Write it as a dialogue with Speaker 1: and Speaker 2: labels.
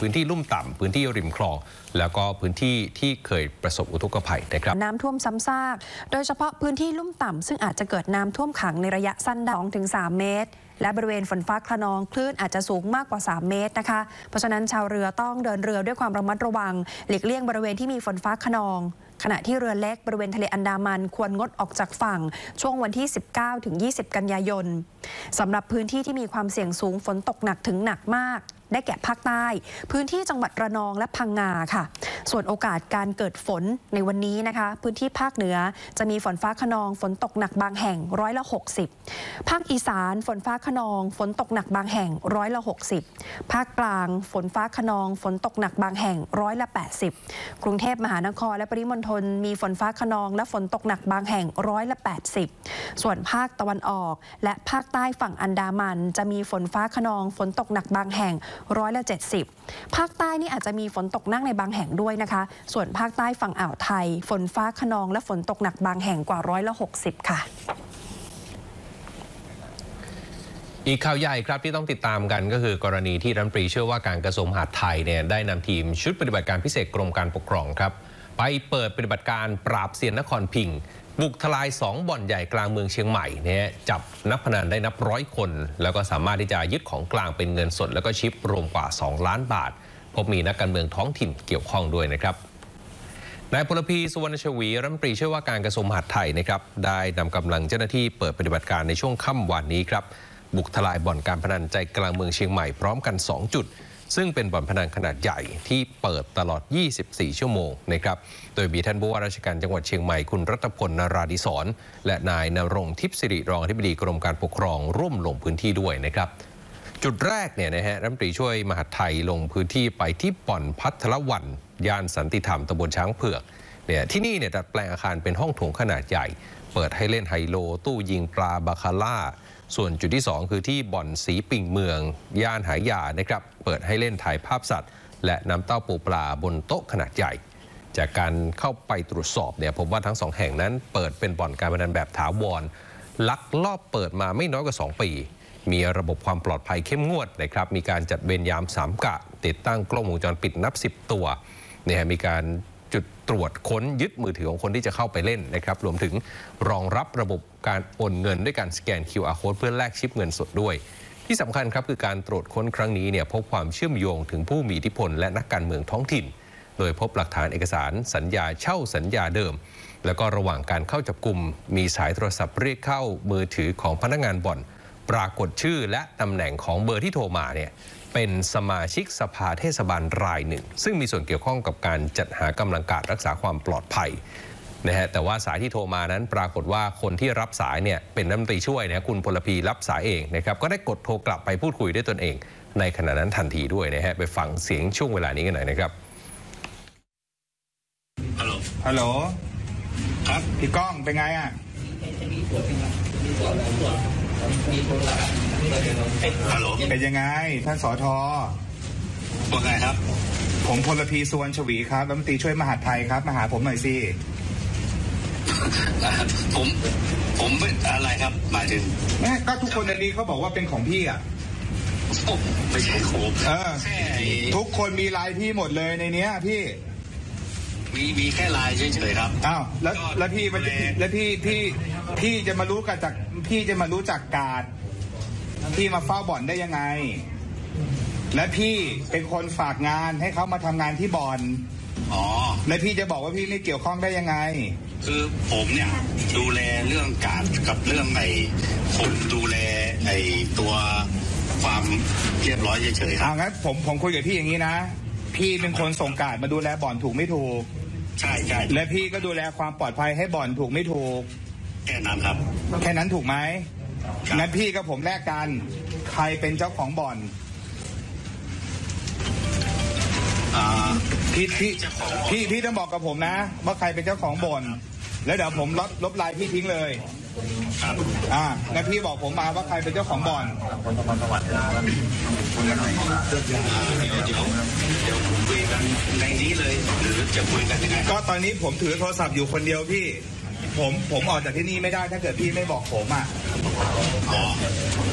Speaker 1: พื้นที่ลุ่มต่ำพื้นที่ริมคลองแล้วก็พื้นที่ที่เคยประสบอุทกภัยนะครับ
Speaker 2: น้ำท่วมซ้ำซากโดยเฉพาะพื้นที่ลุ่มต่ำซึ่งอาจจะเกิดน้ำท่วมขังในระยะสั้น 2-3 เมตรและบริเวณฝนฟ้าคะนองคลื่นอาจจะสูงมากกว่า3 เมตรนะคะเพราะฉะนั้นชาวเรือต้องเดินเรือด้วยความระมัดระวังหลีกเลี่ยงบริเวณที่มีฝนฟ้าคะนองขณะที่เรือเล็กบริเวณทะเลอันดามันควรงดออกจากฝั่งช่วงวันที่ 19-20 กันยายนสำหรับพื้นที่ที่มีความเสี่ยงสูงฝนตกหนักถึงหนักมากได้แก่ภาคใต้พื้นที่จังหวัดระนองและพังงาค่ะส่วนโอกาสการเกิดฝนในวันนี้นะคะพื้นที่ภาคเหนือจะมีฝนฟ้าคะนองฝนตกหนักบางแห่ง60%ภาคอีสานฝนฟ้าคะนองฝนตกหนักบางแห่ง60%ภาคกลางฝนฟ้าคะนองฝนตกหนักบางแห่ง80%กรุงเทพมหานครและปริมณฑลมีฝนฟ้าคะนองและฝนตกหนักบางแห่ง80%ส่วนภาคตะวันออกและภาคใต้ฝั่งอันดามันจะมีฝนฟ้าคะนองฝนตกหนักบางแห่ง70%ภาคใต้นี่อาจจะมีฝนตกหนักในบางแห่งด้วยนะคะส่วนภาคใต้ฝั่งอ่าวไทยฝนฟ้าคะนองและฝนตกหนักบางแห่งกว่า60%ค่ะ
Speaker 1: อีกข่าวใหญ่ครับที่ต้องติดตามกันก็คือกรณีที่รัฐมนตรีเชื่อว่าการกระทรวงมหาดไทยเนี่ยได้นำทีมชุดปฏิบัติการพิเศษกรมการปกครองครับไปเปิดปฏิบัติการปราบเซียนนครพิงค์บุกทลาย2บ่อนใหญ่กลางเมืองเชียงใหม่เนี่ยจับนักพนันได้นับ100 คนแล้วก็สามารถที่จะยึดของกลางเป็นเงินสดแล้วก็ชิปรวมกว่า2 ล้านบาทพบมีนักการเมืองท้องถิ่นเกี่ยวข้องด้วยนะครับนายพลพีสุวรรณชวีรัฐมนตรีช่วยว่าการกระทรวงมหาดไทยนะครับได้นำกำลังเจ้าหน้าที่เปิดปฏิบัติการในช่วงค่ำวันนี้ครับบุกทลายบ่อนการพนันใจกลางเมืองเชียงใหม่พร้อมกัน2 จุดซึ่งเป็นบ่อนพนันขนาดใหญ่ที่เปิดตลอด24 ชั่วโมงนะครับโดยมีท่านผู้ว่าราชการจังหวัดเชียงใหม่คุณรัตพล นราธิศรและนายณรงค์ทิพย์สิริรองอธิบดีกรมการปกครองร่วมลงพื้นที่ด้วยนะครับจุดแรกเนี่ยนะฮะรัฐมนตรีช่วยมหาดไทยลงพื้นที่ไปที่บ่อนพัทรวันย่านสันติธรรมตำบลช้างเผือกเนี่ยที่นี่เนี่ยดัดแปลงอาคารเป็นห้องโถงขนาดใหญ่เปิดให้เล่นไฮโลตู้ยิงปลาบาคาร่าส่วนจุดที่2คือที่บ่อนสีปิ่งเมืองย่านหายานะครับเปิดให้เล่นถ่ายภาพสัตว์และน้ำเต้าปูปลาบนโต๊ะขนาดใหญ่จากการเข้าไปตรวจสอบเนี่ยผมว่าทั้ง2 แห่งนั้นเปิดเป็นบ่อนการพนันแบบถาวรลักลอบเปิดมาไม่น้อยกว่า2 ปีมีระบบความปลอดภัยเข้มงวดนะครับมีการจัดเวรยาม3 กะติดตั้งกล้องวงจรปิดนับ10 ตัวเนี่ยมีการจุดตรวจค้นยึดมือถือของคนที่จะเข้าไปเล่นนะครับรวมถึงรองรับระบบการโอนเงินด้วยการสแกน QR Code เพื่อแลกชิปเงินสดด้วยที่สำคัญครับคือการตรวจค้นครั้งนี้เนี่ยพบความเชื่อมโยงถึงผู้มีอิทธิพลและนักการเมืองท้องถิ่นโดยพบหลักฐานเอกสารสัญญาเช่าสัญญาเดิมแล้วก็ระหว่างการเข้าจับกุมมีสายโทรศัพท์เรียกเข้ามือถือของพนักงานบ่อนปรากฏชื่อและตำแหน่งของเบอร์ที่โทรมาเนี่ยเป็นสมาชิกสภาเทศบาลรายหนึ่งซึ่งมีส่วนเกี่ยวข้องกับการจัดหากำลังการรักษาความปลอดภัยนะฮะแต่ว่าสายที่โทรมานั้นปรากฏว่าคนที่รับสายเนี่ยเป็นรัฐมนตรีช่วยนะคุณพลพีรับสายเองนะครับก็ได้กดโทรกลับไปพูดคุยด้วยตนเองในขณะนั้นทันทีด้วยนะฮะไปฟังเสียงช่วงเวลานี้กันหน่อยนะครับ
Speaker 3: ฮัลโหลครับพี่ก้องเป็นไงอ่ะ
Speaker 4: ฮัลโหล
Speaker 3: เป็นยังไงท่านสท.
Speaker 4: ว่าไงครับ
Speaker 3: ผมพลพีสุวรรณชวีครับรัฐมนตรีช่วยมหาดไทยครับมาหาผมหน่อยสิ
Speaker 4: ผมอะไรครับหมายถึง
Speaker 3: แม่ก็ทุกคนในนี้เขาบอกว่าเป็นของพี่อ่ะ
Speaker 4: ไม่ใช่ผม
Speaker 3: ทุกคนมีไลน์พี่หมดเลยในเนี้ยพี่
Speaker 4: มีแค่ไลน์เฉยๆครับ
Speaker 3: อ้าวแล้วพี่มันแล้วพี่จะมารู้กันจากพี่จะมารู้จักการพี่มาเฝ้าบ่อนได้ยังไงและพี่เป็นคนฝากงานให้เขามาทำงานที่บ่อนและพี่จะบอกว่าพี่ไม่เกี่ยวข้องได้ยังไง
Speaker 4: คือผมเนี่ยดูแลเรื่องการกับเรื่องผมดูแลตัวความเรียบร้อยเฉยๆครับ
Speaker 3: งั้นผมคุยกับพี่อย่างนี้นะพี่เป็นคนส่งการมาดูแลบ่อนถูกไม่ถูก
Speaker 4: ใช่
Speaker 3: และพี่ก็ดูแลความปลอดภัยให้บ่อนถูกไม่ถูก
Speaker 4: แค่นั้นครับ
Speaker 3: แค่นั้นถูกไหมงั้นพี่กับผมแลกกันใครเป็นเจ้าของบ่อนพี่ต้องบอกกับผมนะว่าใครเป็นเจ้าของบ่อนแล้วเดี๋ยวผมลบไลน์พี่ทิ้งเลย
Speaker 4: ครับ
Speaker 3: งั้นพี่บอกผมมาว่าใครเป็นเจ้าของบ่อน
Speaker 4: เดี๋ยวคุยกันในนี้เลยหรือจะคุยกันยังไง
Speaker 3: ก็ตอนนี้ผมถือโทรศัพท์อยู่คนเดียวพี่ผมออกจากที่นี่ไม่ได้ถ้าเกิดพี่ไม่บอกผม